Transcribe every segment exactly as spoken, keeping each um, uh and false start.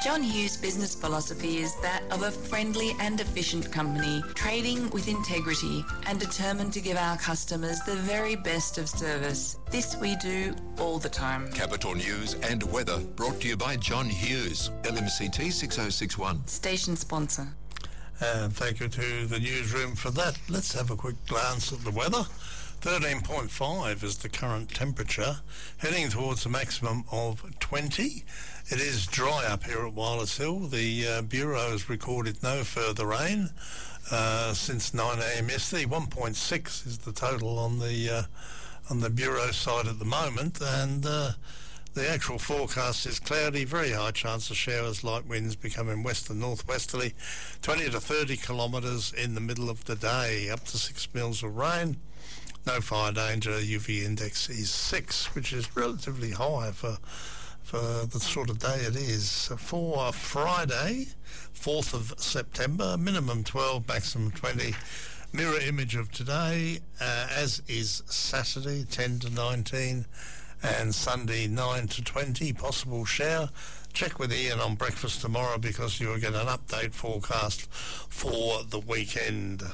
John Hughes' business philosophy is that of a friendly and efficient company, trading with integrity and determined to give our customers the very best of service. This we do all the time. Capital News and weather brought to you by John Hughes, L M C T six oh six one. Station sponsor. And thank you to the newsroom for that. Let's have a quick glance at the weather. thirteen point five is the current temperature, heading towards a maximum of twenty. It is dry up here at Wireless Hill. The uh, Bureau has recorded no further rain uh, since nine a.m. yesterday. one point six is the total on the uh, on the Bureau side at the moment, and uh, the actual forecast is cloudy, very high chance of showers, light winds becoming west and northwesterly, twenty to thirty kilometres in the middle of the day, up to six mils of rain. No fire danger. U V index is six, which is relatively high for for the sort of day it is. For Friday, fourth of September, minimum twelve, maximum twenty. Mirror image of today, uh, as is Saturday, ten to nineteen, and Sunday, nine to twenty. Possible shower. Check with Ian on breakfast tomorrow because you will get an update forecast for the weekend.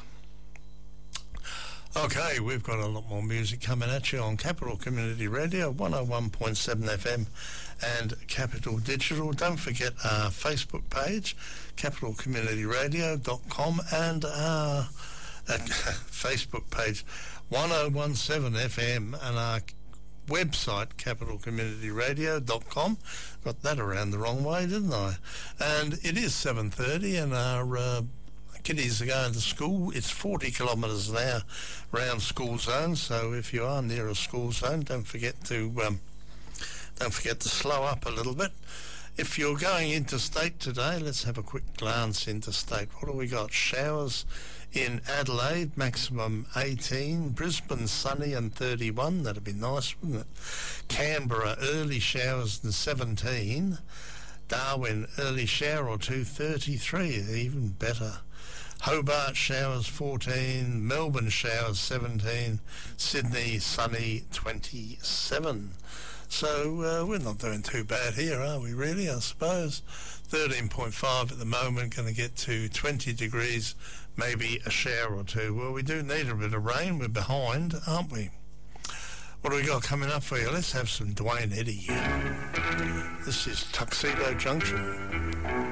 Okay, we've got a lot more music coming at you on Capital Community Radio, one oh one point seven F M and Capital Digital. Don't forget our Facebook page, capital community radio dot com, and our uh, Facebook page, one oh one seven F M, and our website, capital community radio dot com. Got that around the wrong way, didn't I? And it is seven thirty, and our uh, kiddies are going to school. It's forty kilometres an hour round school zone, so if you are near a school zone, don't forget to um, don't forget to slow up a little bit. If you're going interstate today, let's have a quick glance interstate. What do we got? Showers in Adelaide, maximum eighteen. Brisbane, sunny and thirty-one. That'd be nice, wouldn't it? Canberra, early showers and seventeen. Darwin, early shower or two, thirty-three, even better. Hobart, showers fourteen. Melbourne, showers seventeen. Sydney, sunny, twenty-seven. So uh, we're not doing too bad here, are we really, I suppose? thirteen point five at the moment, going to get to twenty degrees, maybe a shower or two. Well, we do need a bit of rain. We're behind, aren't we? What do we got coming up for you? Let's have some Dwayne Eddy here. This is Tuxedo Junction.